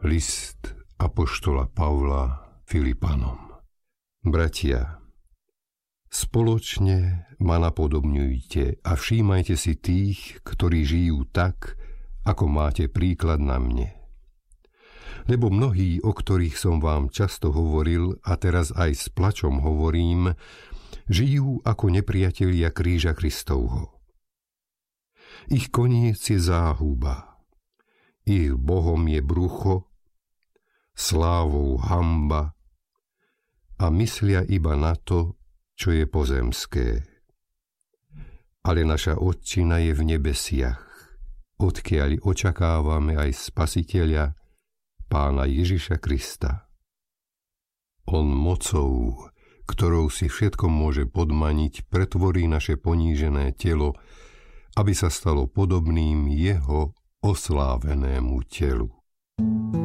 List apoštola Pavla Filipanom. Bratia, spoločne ma napodobňujte a všímajte si tých, ktorí žijú tak, ako máte príklad na mne. Lebo mnohí, o ktorých som vám často hovoril a teraz aj s plačom hovorím, žijú ako nepriatelia kríža Kristovho. Ich koniec je záhuba, ich Bohom je brucho, slávou hanba a myslia iba na to, čo je pozemské. Ale naša Otčina je v nebesiach, odkiaľ očakávame aj Spasiteľa, Pána Ježiša Krista. On mocou, ktorou si všetko môže podmaniť, pretvorí naše ponížené telo, aby sa stalo podobným jeho oslávenému telu.